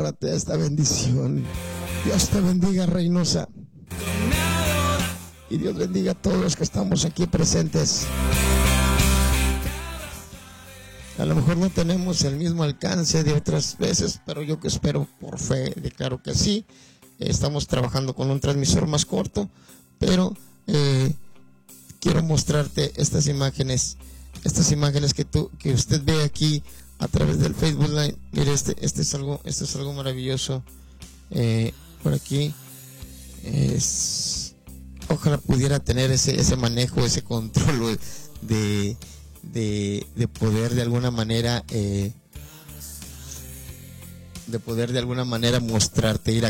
agárrate a esta bendición. Dios te bendiga, Reynosa. Y Dios bendiga a todos los que estamos aquí presentes. A lo mejor no tenemos el mismo alcance de otras veces, pero yo que espero por fe, declaro que sí. Estamos trabajando con un transmisor más corto, pero quiero mostrarte estas imágenes que usted ve aquí a través del Facebook Live. Mire, este es algo maravilloso. Por aquí ojalá pudiera tener ese manejo, ese control de poder de alguna manera mostrarte. Mira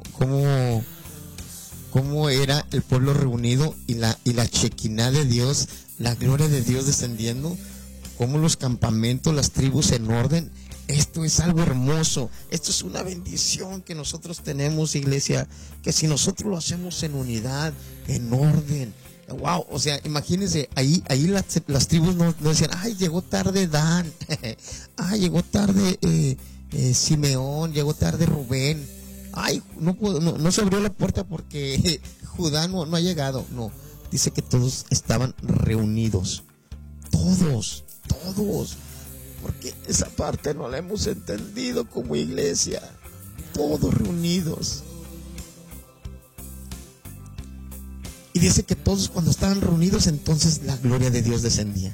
cómo era el pueblo reunido y la Shekinah de Dios, la gloria de Dios descendiendo, cómo los campamentos, las tribus en orden. Esto es algo hermoso, esto es una bendición que nosotros tenemos, iglesia, que si nosotros lo hacemos en unidad, en orden, wow, o sea, imagínense, ahí las tribus no decían, ay, llegó tarde Dan, ay, llegó tarde Simeón, llegó tarde Rubén, ay, no se abrió la puerta porque Judá no ha llegado. No, dice que todos estaban reunidos, todos, porque esa parte no la hemos entendido como iglesia, todos reunidos. Y dice que todos cuando estaban reunidos, entonces la gloria de Dios descendía.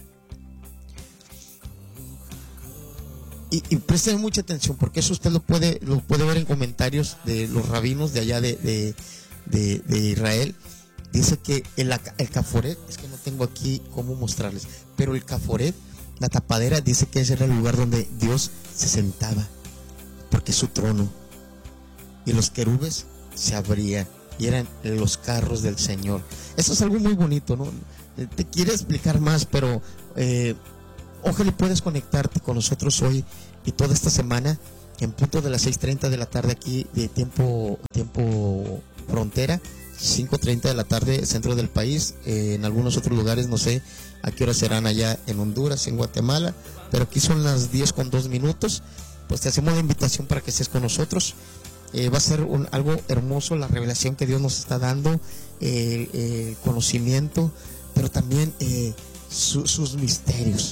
Y presten mucha atención, porque eso usted lo puede ver en comentarios de los rabinos de allá de Israel. Dice que el Caforet, es que no tengo aquí cómo mostrarles, pero el Caforet, la tapadera, dice que ese era el lugar donde Dios se sentaba, porque es su trono. Y los querubes se abrían y eran los carros del Señor. Eso es algo muy bonito, ¿no? Te quiero explicar más, pero ojalá puedes conectarte con nosotros hoy y toda esta semana en punto de las 6:30 de la tarde aquí de tiempo frontera, 5:30 de la tarde centro del país. En algunos otros lugares no sé a qué hora serán allá en Honduras, en Guatemala, pero aquí son las 10:02. Pues te hacemos la invitación para que estés con nosotros. Va a ser algo hermoso la revelación que Dios nos está dando, el conocimiento, pero también sus misterios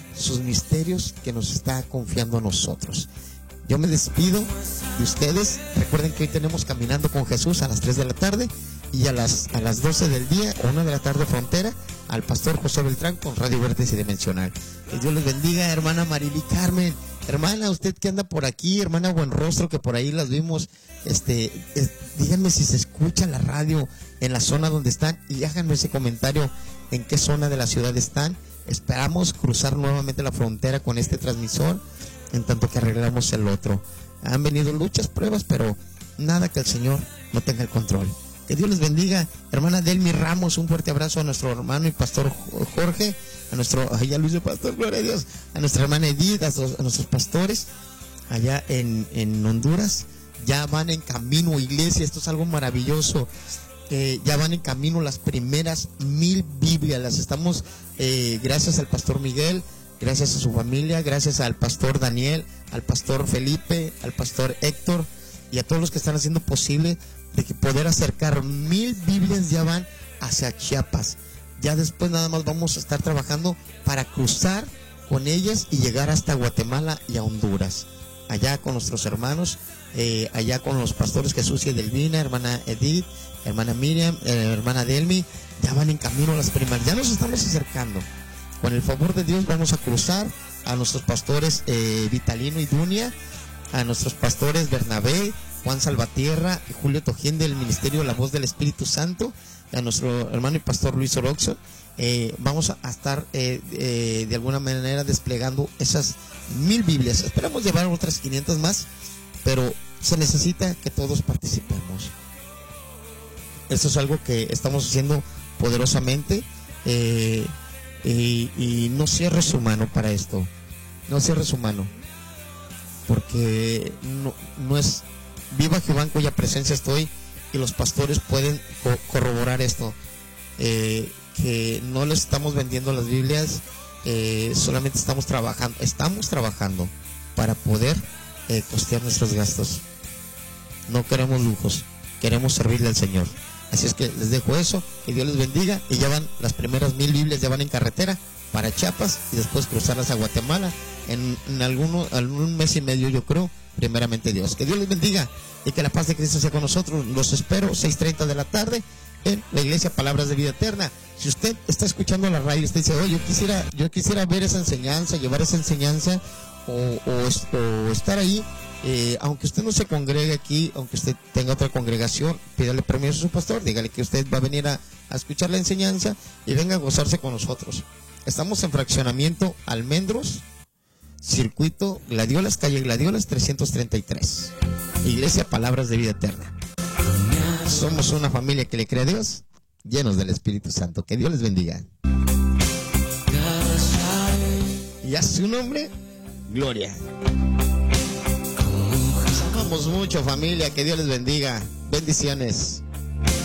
que nos está confiando a nosotros. Yo me despido de ustedes. Recuerden que hoy tenemos Caminando con Jesús a las 3 de la tarde y a las 12 del día, 1 de la tarde frontera, al pastor José Beltrán con Radio Vértice Dimensional. Que Dios les bendiga, hermana Marily Carmen, hermana, usted que anda por aquí, hermana Buenrostro, que por ahí las vimos, díganme si se escucha la radio en la zona donde están y háganme ese comentario en qué zona de la ciudad están. Esperamos cruzar nuevamente la frontera con este transmisor en tanto que arreglamos el otro. Han venido luchas, pruebas, pero nada que el Señor no tenga el control. Que Dios les bendiga. Hermana Delmi Ramos, un fuerte abrazo a nuestro hermano y pastor Jorge, a nuestro, allá Luis de Pastor, gloria a Dios, a nuestra hermana Edith, a nuestros pastores allá en Honduras. Ya van en camino, iglesia, esto es algo maravilloso. Ya van en camino las primeras 1000 Biblias. Las estamos, gracias al pastor Miguel, gracias a su familia, gracias al pastor Daniel, al pastor Felipe, al pastor Héctor y a todos los que están haciendo posible de que poder acercar 1000 Biblias. Ya van hacia Chiapas. Ya después nada más vamos a estar trabajando para cruzar con ellas y llegar hasta Guatemala y a Honduras. Allá con nuestros hermanos, allá con los pastores Jesús y Edelvina, hermana Edith, hermana Miriam, hermana Delmi, ya van en camino las primarias. Ya nos estamos acercando. Con el favor de Dios vamos a cruzar a nuestros pastores Vitalino y Dunia, a nuestros pastores Bernabé, Juan Salvatierra y Julio Tojín del Ministerio La Voz del Espíritu Santo, a nuestro hermano y pastor Luis Oroxo. Vamos a estar de alguna manera desplegando esas 1000 Biblias. Esperamos llevar otras 500 más, pero se necesita que todos participemos. Esto es algo que estamos haciendo poderosamente. Y no cierre su mano para esto. No cierre su mano, porque no es viva Jehová en cuya presencia estoy, y los pastores pueden corroborar esto, que no les estamos vendiendo las Biblias, solamente estamos trabajando para poder costear nuestros gastos. No queremos lujos, queremos servirle al Señor. Así es que les dejo eso, que Dios les bendiga. Y ya van las primeras 1000 Biblias, ya van en carretera para Chiapas y después cruzarlas a Guatemala en algún mes y medio, yo creo, primeramente Dios. Que Dios les bendiga y que la paz de Cristo sea con nosotros. Los espero 6:30 de la tarde en la iglesia Palabras de Vida Eterna. Si usted está escuchando la radio, usted dice, oye, yo quisiera ver esa enseñanza, llevar esa enseñanza o estar ahí, aunque usted no se congregue aquí, aunque usted tenga otra congregación, pídale permiso a su pastor, dígale que usted va a venir a escuchar la enseñanza y venga a gozarse con nosotros. Estamos en fraccionamiento Almendros, circuito Gladiolas, calle Gladiolas 333, iglesia Palabras de Vida Eterna. Somos una familia que le cree a Dios, llenos del Espíritu Santo. Que Dios les bendiga. Y a su nombre, gloria. Los amamos mucho, familia. Que Dios les bendiga. Bendiciones.